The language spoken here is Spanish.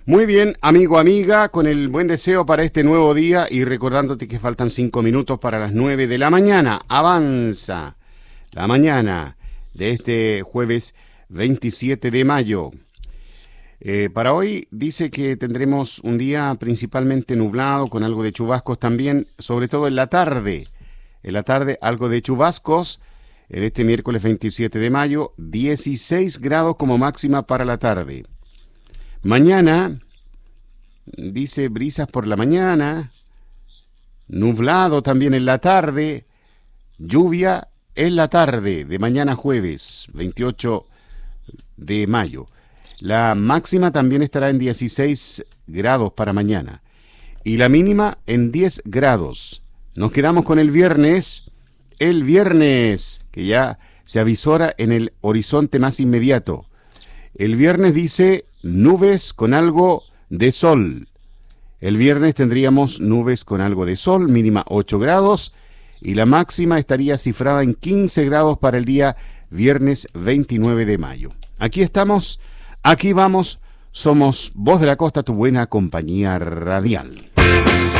Muy bien, amigo, amiga, con el buen deseo para este nuevo día y recordándote que faltan 5 minutos para las 9 de la mañana. Avanza la mañana de este jueves 27 de mayo. Para hoy dice que tendremos un día principalmente nublado, con algo de chubascos también, sobre todo en la tarde. En la tarde algo de chubascos, en este miércoles 27 de mayo, 16 grados como máxima para la tarde. Mañana, dice brisas por la mañana, nublado también en la tarde, lluvia en la tarde de mañana jueves 28 de mayo. La máxima también estará en 16 grados para mañana y la mínima en 10 grados. Nos quedamos con el viernes que ya se avisora en el horizonte más inmediato. El viernes dice nubes con algo de sol. El viernes tendríamos nubes con algo de sol, mínima 8 grados, y la máxima estaría cifrada en 15 grados para el día viernes 29 de mayo. Aquí estamos, aquí vamos, somos Voz de la Costa, tu buena compañía radial.